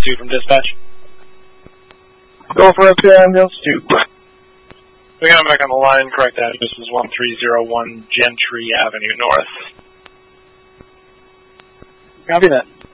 Stu from dispatch. Go for it, ambulance 2. We got him back on the line. Correct address is 1301 Gentry Avenue North. Copy that.